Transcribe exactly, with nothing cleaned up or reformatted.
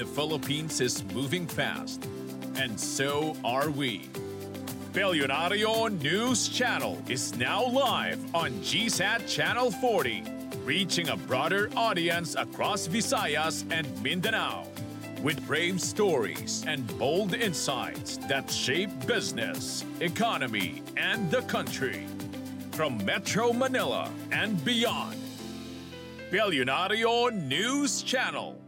The Philippines is moving fast, and so are we. Billionario News Channel is now live on G SAT Channel forty, reaching a broader audience across Visayas and Mindanao, with brave stories and bold insights that shape business, economy, and the country. From Metro Manila and beyond, Billionario News Channel.